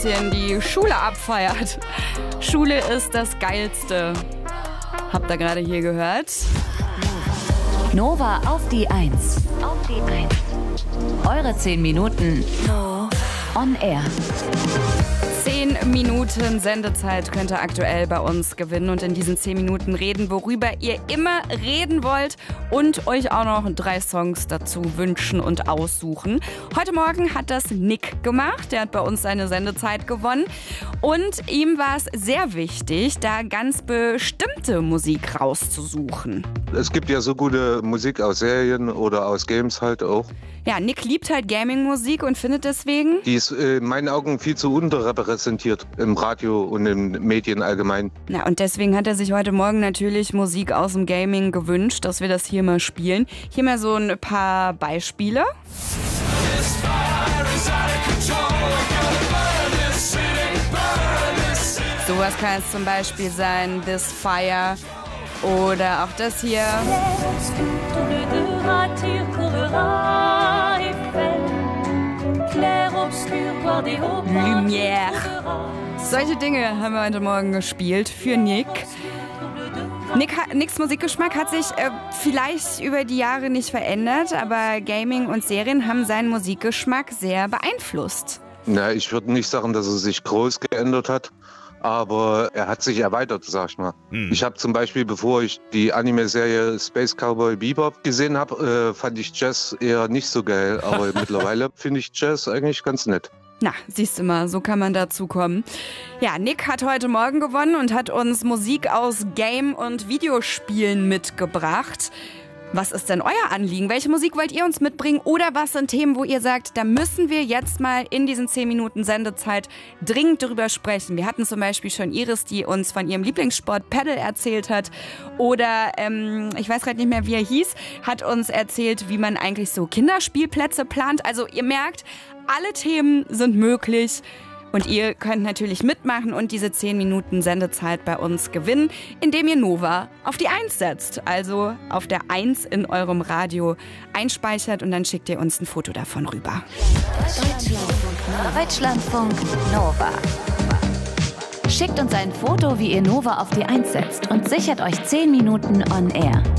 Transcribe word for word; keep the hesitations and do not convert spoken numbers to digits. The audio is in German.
die Schule abfeiert. Schule ist das Geilste. Habt ihr gerade hier gehört? Nova auf die Eins. Auf die Eins. Eure zehn Minuten on air. Zehn Minuten Sendezeit könnt ihr aktuell bei uns gewinnen und in diesen zehn Minuten reden, worüber ihr immer reden wollt und euch auch noch drei Songs dazu wünschen und aussuchen. Heute Morgen hat das Nick gemacht, der hat bei uns seine Sendezeit gewonnen und ihm war es sehr wichtig, da ganz bestimmte Musik rauszusuchen. Es gibt ja so gute Musik aus Serien oder aus Games halt auch. Ja, Nick liebt halt Gaming-Musik und findet deswegen... Die ist äh, in meinen Augen viel zu unterrepräsentiert im Radio und in Medien allgemein. Na, und deswegen hat er sich heute Morgen natürlich Musik aus dem Gaming gewünscht, dass wir das hier mal spielen. Hier mal so ein paar Beispiele. Sowas kann es zum Beispiel sein, This Fire oder auch das hier. Lumière. Solche Dinge haben wir heute Morgen gespielt für Nick. Nick hat, Nicks Musikgeschmack hat sich äh, vielleicht über die Jahre nicht verändert, aber Gaming und Serien haben seinen Musikgeschmack sehr beeinflusst. Na, ich würde nicht sagen, dass er sich groß geändert hat, aber er hat sich erweitert, sag ich mal. Hm. Ich habe zum Beispiel, bevor ich die Anime-Serie Space Cowboy Bebop gesehen habe, äh, fand ich Jazz eher nicht so geil, aber mittlerweile finde ich Jazz eigentlich ganz nett. Na, siehst du mal, so kann man dazu kommen. Ja, Nick hat heute Morgen gewonnen und hat uns Musik aus Game- und Videospielen mitgebracht. Was ist denn euer Anliegen? Welche Musik wollt ihr uns mitbringen? Oder was sind Themen, wo ihr sagt, da müssen wir jetzt mal in diesen zehn Minuten Sendezeit dringend drüber sprechen? Wir hatten zum Beispiel schon Iris, die uns von ihrem Lieblingssport Paddle erzählt hat. Oder, ähm, ich weiß gerade nicht mehr, wie er hieß, hat uns erzählt, wie man eigentlich so Kinderspielplätze plant. Also ihr merkt, alle Themen sind möglich. Und ihr könnt natürlich mitmachen und diese zehn Minuten Sendezeit bei uns gewinnen, indem ihr Nova auf die Eins setzt. Also auf der Eins in eurem Radio einspeichert und dann schickt ihr uns ein Foto davon rüber. Deutschlandfunk, Deutschlandfunk Nova. Schickt uns ein Foto, wie ihr Nova auf die Eins setzt und sichert euch zehn Minuten on air.